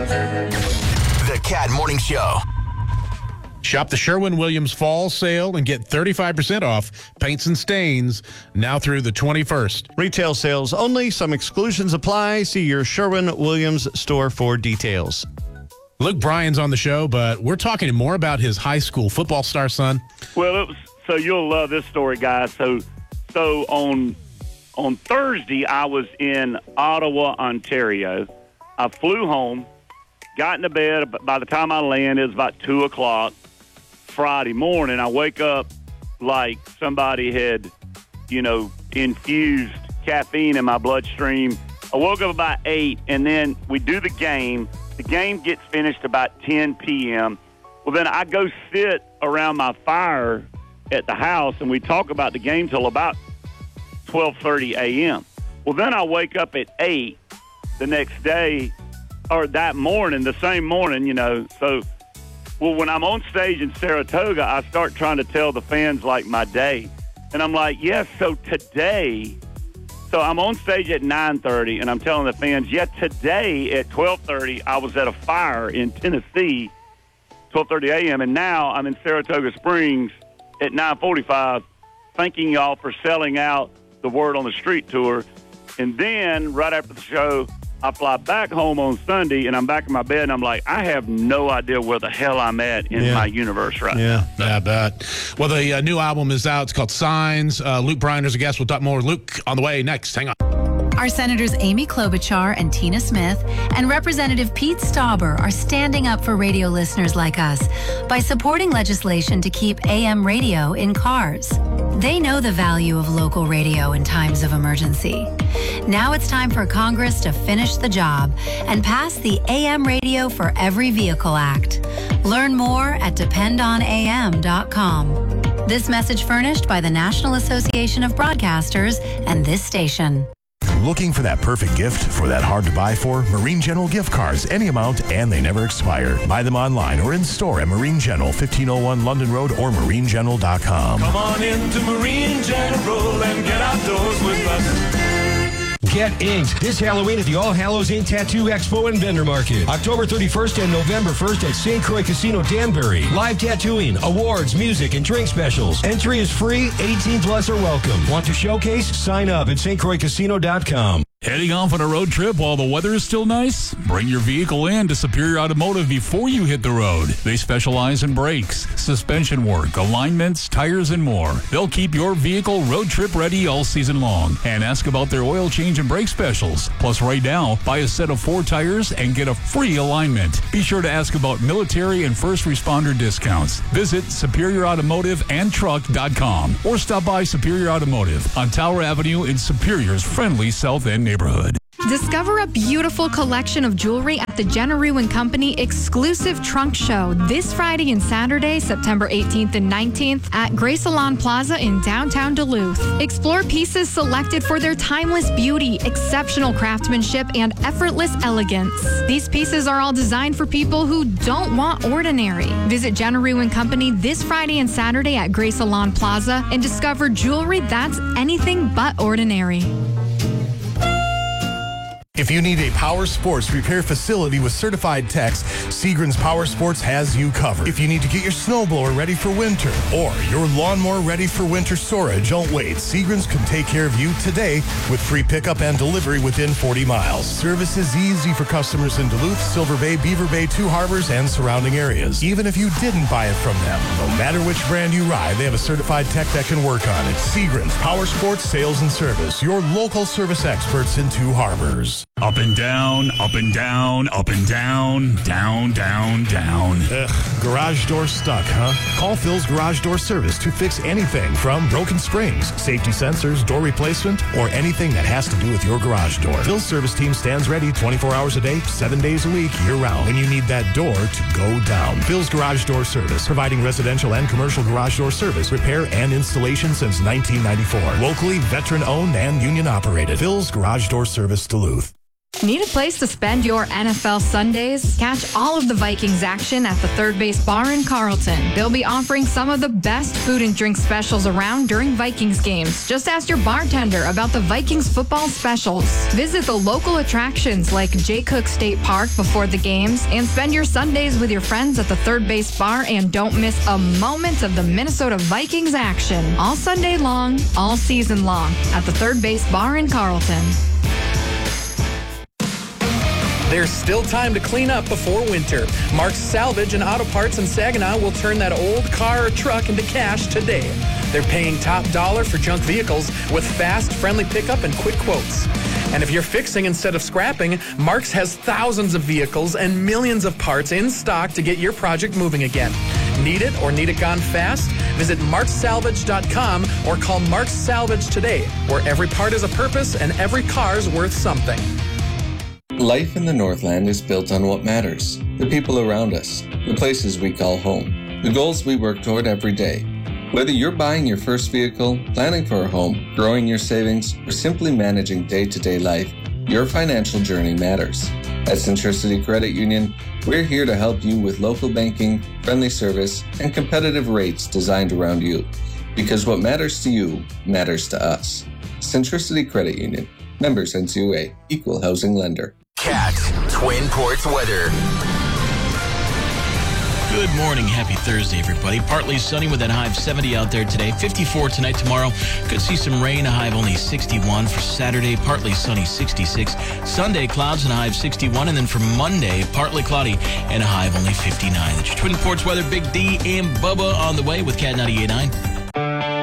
The Cat Morning Show. Shop the Sherwin-Williams Fall Sale and get 35% off paints and stains now through the 21st. Retail sales only. Some exclusions apply. See your Sherwin-Williams store for details. Luke Bryan's on the show, but we're talking more about his high school football star son. Well, so you'll love this story, guys. So on Thursday, I was in Ottawa, Ontario. I flew home, got into bed. By the time I landed, it was about 2 o'clock Friday morning. I wake up like somebody had, infused caffeine in my bloodstream. I woke up about 8, and then we do the game. The game gets finished about 10 p.m. Well, then I go sit around my fire at the house, and we talk about the game till about 12:30 a.m. Well, then I wake up at 8 the next day, or that morning, the same morning, So, when I'm on stage in Saratoga, I start trying to tell the fans, my day. And I'm like, yes, so today... So I'm on stage at 9:30, and I'm telling the fans, today at 12:30, I was at a fire in Tennessee, 12:30 a.m., and now I'm in Saratoga Springs at 9:45, thanking y'all for selling out the Word on the Street tour. And then right after the show, I fly back home on Sunday, and I'm back in my bed, and I'm like, I have no idea where the hell I'm at in my universe right now. Yeah, I bet. Well, the new album is out. It's called Signs. Luke Bryan is a guest. We'll talk more. Luke on the way next. Hang on. Our Senators Amy Klobuchar and Tina Smith and Representative Pete Stauber are standing up for radio listeners like us by supporting legislation to keep AM radio in cars. They know the value of local radio in times of emergency. Now it's time for Congress to finish the job and pass the AM Radio for Every Vehicle Act. Learn more at dependonam.com. This message furnished by the National Association of Broadcasters and this station. Looking for that perfect gift for that hard to buy for? Marine General gift cards, any amount, and they never expire. Buy them online or in store at Marine General, 1501 London Road or marinegeneral.com. Come on into Marine General and get outdoors with us. Get inked this Halloween at the All Hallows Ink Tattoo Expo and Vendor Market. October 31st and November 1st at St. Croix Casino, Danbury. Live tattooing, awards, music, and drink specials. Entry is free. 18 plus are welcome. Want to showcase? Sign up at stcroixcasino.com. Heading off on a road trip while the weather is still nice? Bring your vehicle in to Superior Automotive before you hit the road. They specialize in brakes, suspension work, alignments, tires, and more. They'll keep your vehicle road trip ready all season long. And ask about their oil change and brake specials. Plus, right now, buy a set of 4 tires and get a free alignment. Be sure to ask about military and first responder discounts. Visit SuperiorAutomotiveandTruck.com or stop by Superior Automotive on Tower Avenue in Superior's friendly South End neighborhood. Discover a beautiful collection of jewelry at the Jenna Rue & Company exclusive trunk show this Friday and Saturday, September 18th and 19th at Grace Salon Plaza in downtown Duluth. Explore pieces selected for their timeless beauty, exceptional craftsmanship, and effortless elegance. These pieces are all designed for people who don't want ordinary. Visit Jenna Rue & Company this Friday and Saturday at Grace Salon Plaza and discover jewelry that's anything but ordinary. If you need a power sports repair facility with certified techs, Seagram's Power Sports has you covered. If you need to get your snowblower ready for winter or your lawnmower ready for winter storage, don't wait. Seagram's can take care of you today with free pickup and delivery within 40 miles. Service is easy for customers in Duluth, Silver Bay, Beaver Bay, Two Harbors, and surrounding areas. Even if you didn't buy it from them, no matter which brand you ride, they have a certified tech that can work on it. Seagram's Power Sports Sales and Service, your local service experts in Two Harbors. Up and down, up and down, up and down, down, down, down. Ugh, garage door stuck, huh? Call Phil's Garage Door Service to fix anything from broken springs, safety sensors, door replacement, or anything that has to do with your garage door. Phil's service team stands ready 24 hours a day, 7 days a week, year-round, when you need that door to go down. Phil's Garage Door Service, providing residential and commercial garage door service, repair, and installation since 1994. Locally, veteran-owned and union-operated. Phil's Garage Door Service, Duluth. Need a place to spend your NFL Sundays? Catch all of the Vikings action at the Third Base Bar in Carlton. They'll be offering some of the best food and drink specials around during Vikings games. Just ask your bartender about the Vikings football specials. Visit the local attractions like Jay Cook State Park before the games and spend your Sundays with your friends at the Third Base Bar, and don't miss a moment of the Minnesota Vikings action. All Sunday long, all season long at the Third Base Bar in Carlton. There's still time to clean up before winter. Mark's Salvage and Auto Parts in Saginaw will turn that old car or truck into cash today. They're paying top dollar for junk vehicles with fast, friendly pickup and quick quotes. And if you're fixing instead of scrapping, Mark's has thousands of vehicles and millions of parts in stock to get your project moving again. Need it or need it gone fast? Visit marksalvage.com or call Mark's Salvage today, where every part is a purpose and every car's worth something. Life in the Northland is built on what matters, the people around us, the places we call home, the goals we work toward every day. Whether you're buying your first vehicle, planning for a home, growing your savings, or simply managing day-to-day life, your financial journey matters. At Centricity Credit Union, we're here to help you with local banking, friendly service, and competitive rates designed around you. Because what matters to you matters to us. Centricity Credit Union. Members NCUA. Equal housing lender. Cat Twin Ports weather. Good morning. Happy Thursday, everybody. Partly sunny with that high of 70 out there today. 54 tonight, tomorrow. Could see some rain, a high of only 61 for Saturday. Partly sunny, 66. Sunday, clouds and a high of 61. And then for Monday, partly cloudy and a high of only 59. That's your Twin Ports weather. Big D and Bubba on the way with Cat 98.9.